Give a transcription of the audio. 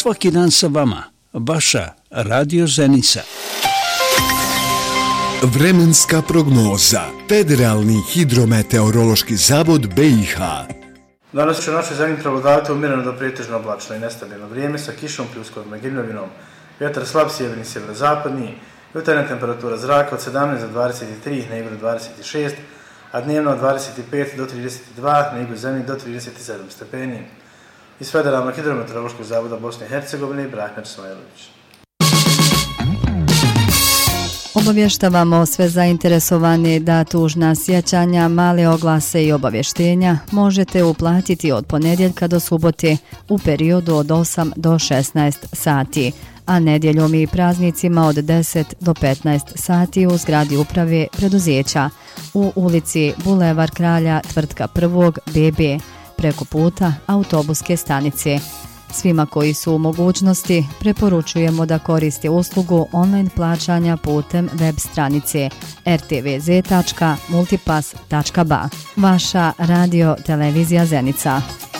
svaki dan sa vama, vaša Radio Zenica. Vremenska prognoza. Federalni hidrometeorološki zavod BiH. Danas će u našoj zemlji prevladavati umjereno do pretežno oblačno i nestabilno vrijeme sa kišom pljuskom i grmljavinom. Vjetar slab sjeverni, sjeverozapadni. Jutarnja temperatura zraka od 17 do 23, na jugu 26, a dnevno od 25 do 32, na jugu zemlji do 37 stepeni. Iz Federalnog hidrometeorološkog zavoda Bosne i Hercegovine, Brahmir Smajlović. Obavještavamo sve zainteresovane da tužna sjećanja, male oglase i obavještenja možete uplatiti od ponedjeljka do subote u periodu od 8 do 16 sati, a nedjeljom i praznicima od 10 do 15 sati u zgradi uprave preduzeća u ulici Bulevar Kralja tvrtka 1. BB preko puta autobuske stanice. Svima koji su u mogućnosti preporučujemo da koriste uslugu online plaćanja putem web stranice rtvz.multipass.ba. Vaša radio televizija Zenica.